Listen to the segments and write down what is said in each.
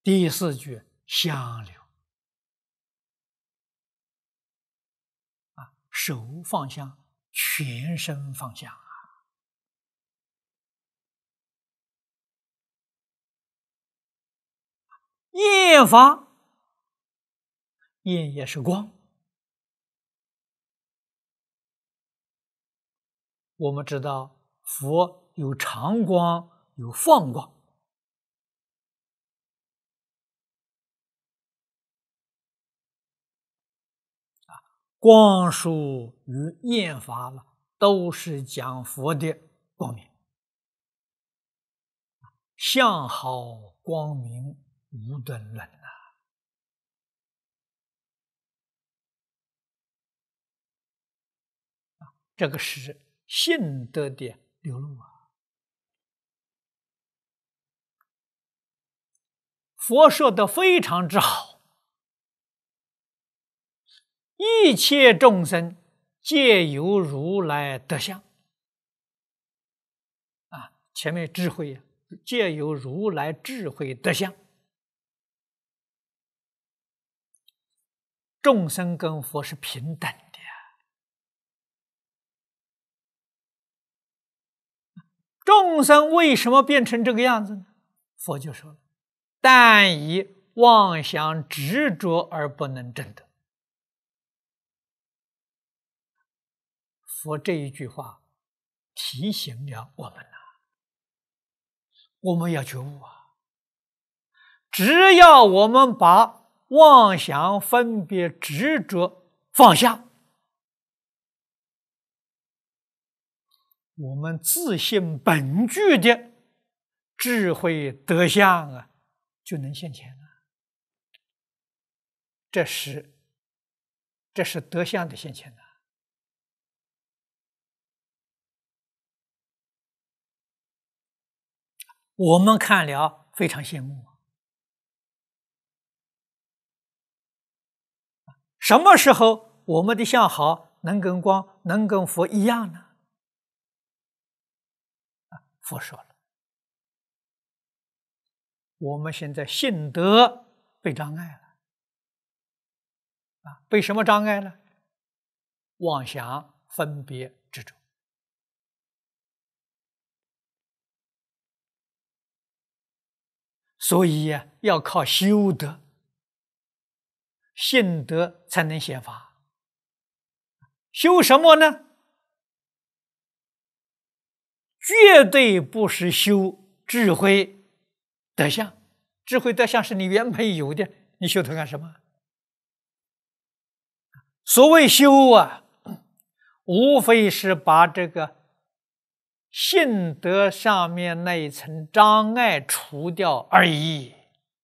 第四句相留手放下，全身放下焰法，焰也是光。我们知道佛有常光，有放光。光束与焰法了，都是讲佛的光明。相好光明无顿论呐。这个是性德的流露啊。佛说的非常之好，一切众生皆由如来德相前面智慧皆由如来智慧德相。众生跟佛是平等的。众生为什么变成这个样子呢？佛就说了：但以妄想执着而不能证得。佛这一句话提醒了我们我们要觉悟啊！只要我们把妄想、分别、执着放下，我们自性本具的智慧德相就能现前了。这是德相的现前我们看了非常羡慕。什么时候我们的相好能跟光、能跟佛一样呢？佛说了，我们现在性德被障碍了被什么障碍了？妄想、分别、执着。所以要靠修德，性德才能显法。修什么呢？绝对不是修智慧德相。智慧德相是你原本有的，你修它干什么？所谓修无非是把这个性德上面那一层障碍除掉而已。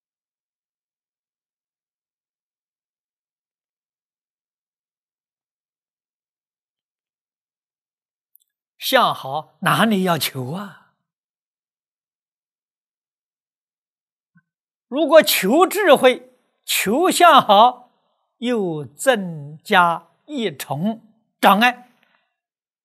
相好哪里要求如果求智慧、求相好，又增加一重障碍。